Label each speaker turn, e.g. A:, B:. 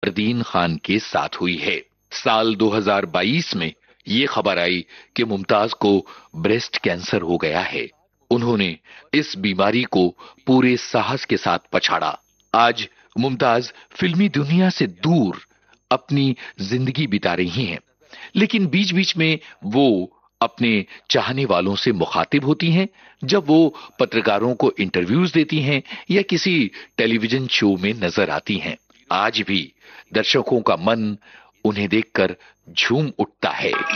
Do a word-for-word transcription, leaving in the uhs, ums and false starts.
A: फरदीन खान के साथ हुई है। साल दो हज़ार बाईस में ये खबर आई कि मुमताज को ब्रेस्ट कैंसर हो गया है। उन्होंने इस बीमारी को पूरे साहस के साथ पछाड़ा। आज मुमताज फिल्मी दुनिया से दूर अपनी जिंदगी बिता रही हैं, लेकिन बीच बीच में वो अपने चाहने वालों से मुखातिब होती हैं जब वो पत्रकारों को इंटरव्यूज देती हैं या किसी टेलीविजन शो में नजर आती हैं। आज भी दर्शकों का मन उन्हें देखकर झूम उठता है।